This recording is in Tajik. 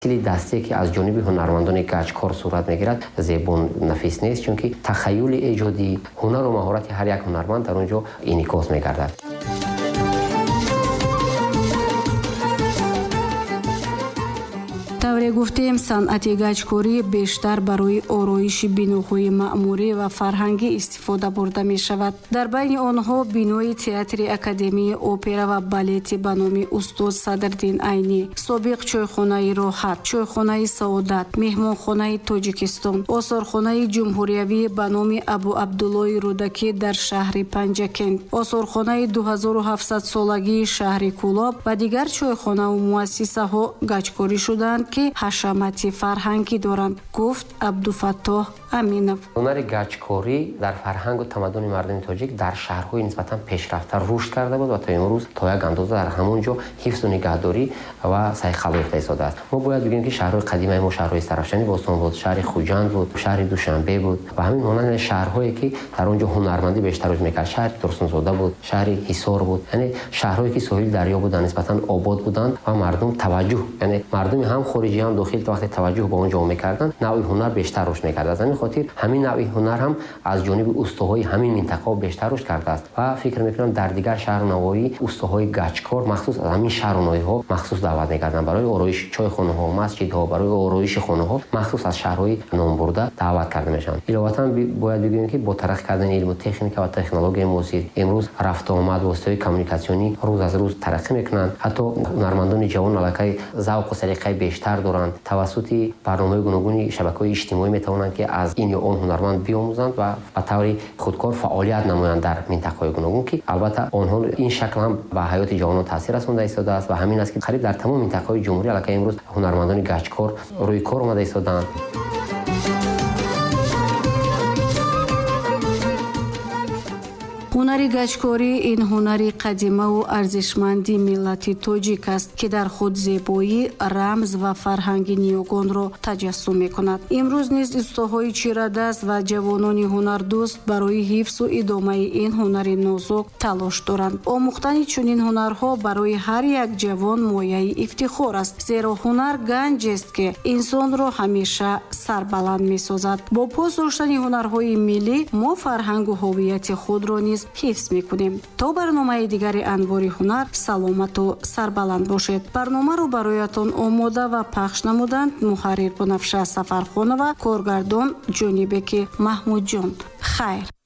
стили дастие ки аз ҷониби ҳунармандони гаҷкор сурат мегирад зебон нафис нест, чунки тахайюли эҷодӣ, ҳунару маҳорати ҳар як ҳунарманд дар он ҷо инъикос мегардад. тавре гуфтем, санъати гаҷкорӣ бештар барои ороиши биноҳои маъмурӣ ва фарҳангӣ истифода бурда мешавад. дар байни онҳо бинои театри академияи опера ва балети ба номи устод Садрдин Айнӣ, собиқ чойхонаи Роҳат, чойхонаи Саодат, меҳмонхонаи Тоҷикистон, осорхонаи ҷумҳуриявӣ ба номи Абу Абдуллои Рӯдакӣ дар шаҳри Панҷакент, осорхонаи 2700 солагии шаҳри Кӯлоб ва дигар чойхонаву муассисаҳо гаҷкорӣ шуданд ки ҳашамати фарҳангӣ доранд, гуфт Абдуфаттоҳ Аминов. ҳунари гаҷкорӣ дар фарҳангу тамаддуни мардуми тоҷик дар шаҳрҳои нисбатан пешрафта рушд карда буд ва то имрӯз то як андоза дар ҳамон ҷо ҳифзу нигоҳдорӣ ва сайхалофта истодааст. мо бояд бигӯем ки шаҳрҳои қадимаи мо шаҳрҳои Сарафшани Бостон буд, шаҳри Хуҷанд буд, шаҳри Душанбе буд ва ҳамин монанди шаҳрҳое ки дар он ҷо ҳунармандӣ бештар рушд мекард. Шаҳри Турсунзода буд, шаҳри Ҳисор буд, яъне шаҳрҳое ки соҳили дарё буданд, нисбатан обод буданд ва мардум таваҷҷӯҳ, яъне мардуми ҳам хориҷӣ ҳам дохил вақте таваҷҷӯҳ ба он ҷо мекарданд, навъи ҳунар бештар рушд мекард. аз ҳамин хотир ҳамин навъи ҳунар ҳам аз ҷониби устоҳои ҳамин минтақаҳо бештар рушд кардааст ва фикр мекунам дар дигар шаҳру навоӣ устоҳои гаҷкор махсус аз ҳамин шаҳру навоиҳо махсус даъват мекарданд барои ороиши чойхонаҳо, масҷидҳо, барои ороиши хонаҳо махсус аз шаҳрҳои номбурда даъват карда мешаванд. иловатан бояд бигӯем ки бо тараққӣ кардани илму техника ва технологияи муосир имрӯз рафтуомад воситаҳои коммуникатсионӣ рӯз аз рӯз тараққӣ мекунанд. ҳатто ҳунармандони ҷавон аллакай завқу салиқаи бештар доранд. тавассути барномаҳои гуногуни шабакаҳои иҷтимоӣ метавонанд ки аз ин ё он ҳунарманд биомӯзанд ва ба таври худкор фаъолият намоянд дар минтақаҳои гуногун, ки албатта онҳо ин шакл ҳам ба ҳаёти ҷавонон таъсир расонда истодааст ва ҳамин аст ки қариб дар тамоми минтақаҳои ҷумҳурӣ аллакай имрӯз ҳунармандони гаҷкор рӯи кор омада истодаанд. ҳунари гаҷкорӣ ин ҳунари қадимаву арзишманди миллати тоҷик аст, ки дар худ зебоӣ, рамз ва фарҳанги ниёгонро таҷассум мекунад. имрӯз низ устоҳои чирадаст ва ҷавонони ҳунардӯст барои ҳифзу идомаи ин ҳунари нозук талош доранд. омӯхтани чунин ҳунарҳо барои ҳар як ҷавон мояи ифтихор аст, зеро ҳунар ганҷест, ки инсонро ҳамеша сарбаланд месозад. бо поз доштани ҳунарҳои миллӣ мо фарҳангу ҳовияти худро низ ҳифз мекунем. то барномаи дигари анвори ҳунар саломату сарбаланд бошед. барномаро бароятон омода ва пахш намуданд муҳаррир Бунафша Сафархонова, коргардон Ҷонибеки Маҳмудҷон. хайр.